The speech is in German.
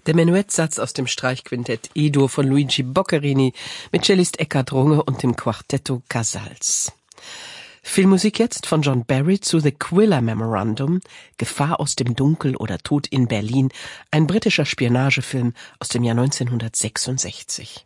Der Menuettsatz aus dem Streichquintett E-Dur von Luigi Boccherini mit Cellist Eckhard Runge und dem Quartetto Casals. Filmmusik jetzt von John Barry zu The Quiller Memorandum, Gefahr aus dem Dunkel oder Tod in Berlin, ein britischer Spionagefilm aus dem Jahr 1966.